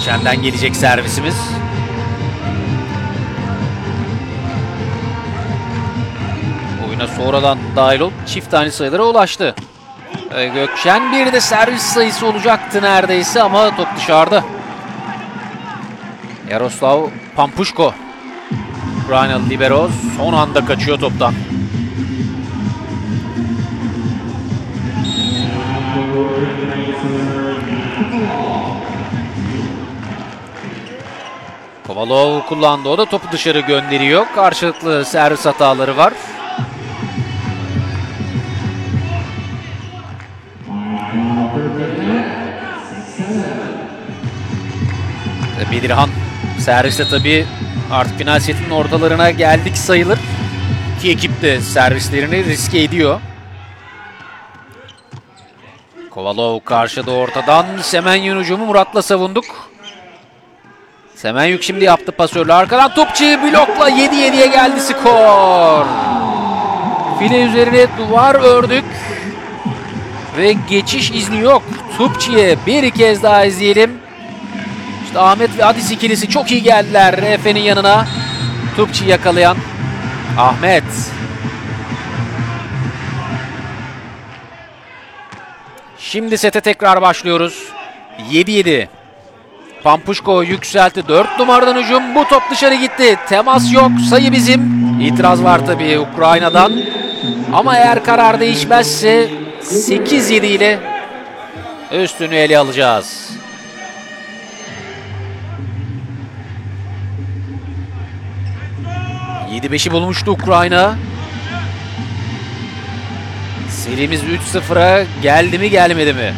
Gökçen'den gelecek servisimiz. Oyuna sonradan dahil olup çift tane sayılara ulaştı. Gökçen bir de servis sayısı olacaktı neredeyse ama top dışarıda. Yaroslav Pampuşko, Ukraynalı libero son anda kaçıyor toptan. Kovalov kullandı, o da topu dışarı gönderiyor. Karşılıklı servis hataları var. Bedirhan serviste tabii artık final setinin ortalarına geldik sayılır. İki ekip de servislerini riske ediyor. Kovalov karşıda ortadan. Semenyuk hücumu Murat'la savunduk. Semenyuk şimdi yaptı pasörle. Arkadan Tupçi blokla 7-7'ye geldi skor. File üzerine duvar ördük. Ve geçiş izni yok. Tupçi'ye bir kez daha izleyelim. İşte Ahmet ve Adis ikilisi çok iyi geldiler Efe'nin yanına. Tupçi yakalayan Ahmet. Şimdi sete tekrar başlıyoruz. 7-7. Pampuşko yükseltti. 4 numaradan hücum. Bu top dışarı gitti. Temas yok. Sayı bizim. İtiraz var tabii Ukrayna'dan. Ama eğer karar değişmezse 8-7 ile üstünü ele alacağız. ...7-5'i bulmuştu Ukrayna. Serimiz 3-0'a geldi mi gelmedi mi?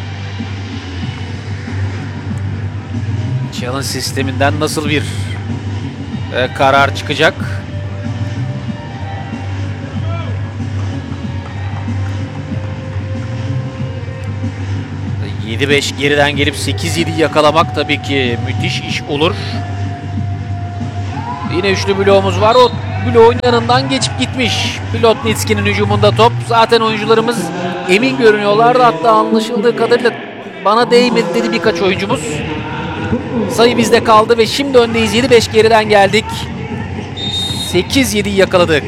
Challenge sisteminden nasıl bir karar çıkacak? ...7-5 geriden gelip 8-7 yakalamak tabii ki müthiş iş olur. Yine üçlü bloğumuz var. O bloğun yanından geçip gitmiş. Pilotnitski'nin hücumunda top. Zaten oyuncularımız emin görünüyorlardı. Hatta anlaşıldığı kadarıyla bana değmedi dedi birkaç oyuncumuz. Sayı bizde kaldı ve şimdi öndeyiz. 7-5 geriden geldik. 8-7'yi yakaladık.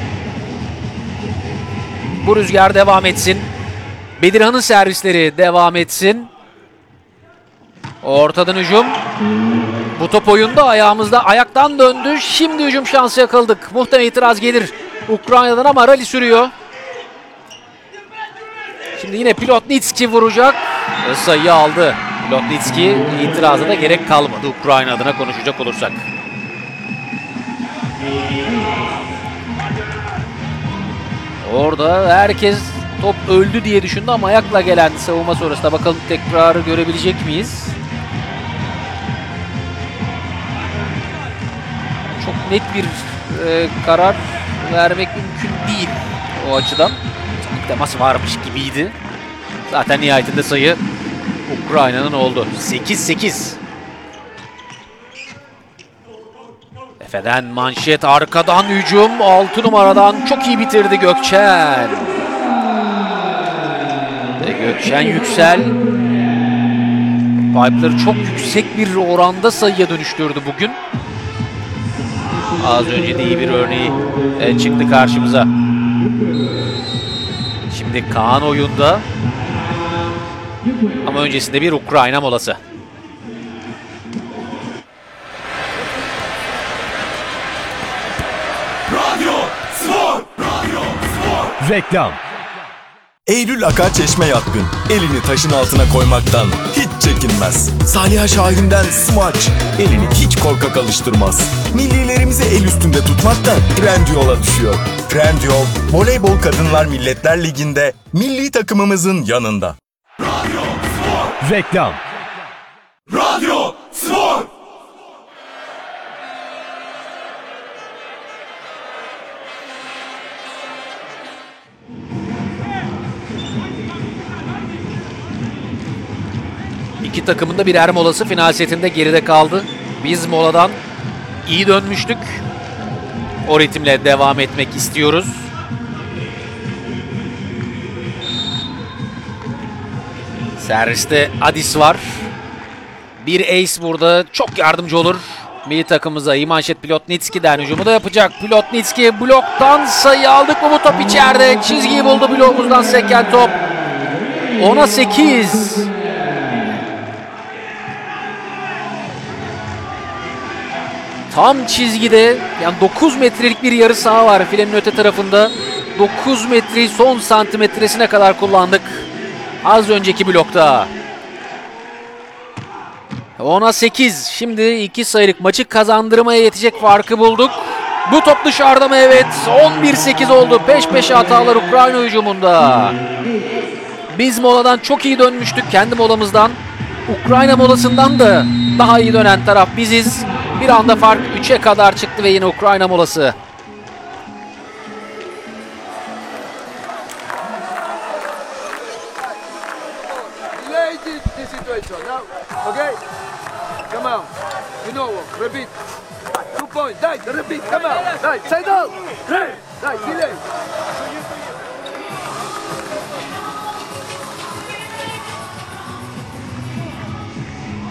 Bu rüzgar devam etsin. Bedirhan'ın servisleri devam etsin. Ortadan hücum. Bu top oyunda ayağımızda, ayaktan döndü. Şimdi hücum şansı yakaladık. Muhtemelen itiraz gelir Ukrayna'dan ama rally sürüyor. Şimdi yine Pilotnitski vuracak. Sayıyı aldı. Pilotnitski itirazına da gerek kalmadı Ukrayna adına konuşacak olursak. Orada herkes top öldü diye düşündü ama ayakla gelen savunma sonrasında bakalım tekrarı görebilecek miyiz? Çok net bir karar vermek mümkün değil o açıdan. İlk temas varmış gibiydi. Zaten nihayetinde sayı Ukrayna'nın oldu. 8-8. Efe'den manşet, arkadan hücum. 6 numaradan çok iyi bitirdi Gökçen. Gökçen Yüksel pipe'ları çok yüksek bir oranda sayıya dönüştürdü bugün. Az önce de iyi bir örneği çıktı karşımıza. Şimdi Kaan oyunda. Ama öncesinde bir Ukrayna molası. Radyo Spor! Radyo Spor! Reklam. Eylül Akar Çeşme yatkın. Elini taşın altına koymaktan hiç çekinmez. Saliha Şahin'den smaç. Elini hiç korkak alıştırmaz. Millilerimizi el üstünde tutmaktan Trendyol'a düşüyor. Trendyol, Voleybol Kadınlar Milletler Ligi'nde milli takımımızın yanında. Radyo Spor! Reklam. Radyo Spor! İki takımın da birer molası final setinde geride kaldı. Biz moladan iyi dönmüştük. O ritimle devam etmek istiyoruz. Serviste Adis var. Bir ace burada çok yardımcı olur. Milli takımımıza İmanşet Plotnitski'den hücumu da yapacak. Plotnitski bloktan sayı aldık mı, bu top içeride. Çizgiyi buldu, bloğumuzdan seken top. 10'a 8. Tam çizgide, yani 9 metrelik bir yarı saha var filenin öte tarafında. 9 metreyi son santimetresine kadar kullandık. Az önceki blokta. 10'a 8. Şimdi 2 sayılık maçı kazandırmaya yetecek farkı bulduk. Bu top dışarıda mı? Evet. 11-8 oldu. Peş peşe hatalar Ukrayna hücumunda. Biz moladan çok iyi dönmüştük, kendi molamızdan. Ukrayna molasından da daha iyi dönen taraf biziz. Bir anda fark 3'e kadar çıktı ve yine Ukrayna molası. Delay the situation now. Okay? Come on. You know what? Repeat. 2 points. Dai, repeat. Come on. Dai, side out. 3.